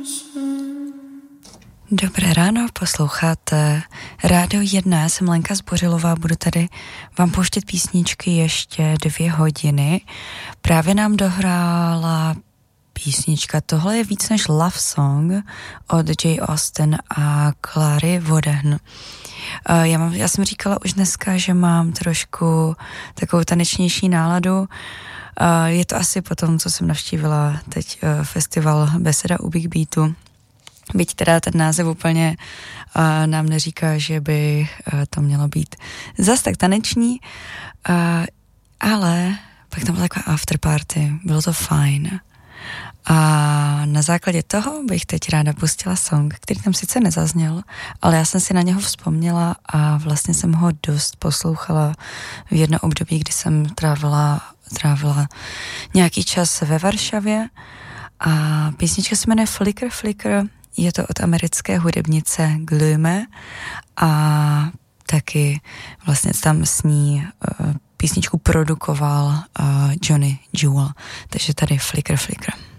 Dobré ráno, posloucháte Rádio 1, já jsem Lenka Zbořilová, budu tady vám pouštět písničky ještě 2 hodiny. Právě nám dohrála písnička, tohle je víc než Love Song od Jay Austen a Clary Vodehn. Já jsem říkala už dneska, že mám trošku takovou tanečnější náladu. Je to asi po tom, co jsem navštívila teď festival Beseda u Big Beatu. Byť teda ten název úplně nám neříká, že by to mělo být zas tak taneční, ale pak tam byla taková afterparty, bylo to fajn. A na základě toho bych teď ráda pustila song, který tam sice nezazněl, ale já jsem si na něho vzpomněla a vlastně jsem ho dost poslouchala v jedno období, kdy jsem trávila nějaký čas ve Varšavě a písnička se jmenuje Flicker Flicker. Je to od americké hudebnice Glume a taky vlastně tam s ní písničku produkoval Johnny Jewel. Takže tady Flicker Flicker.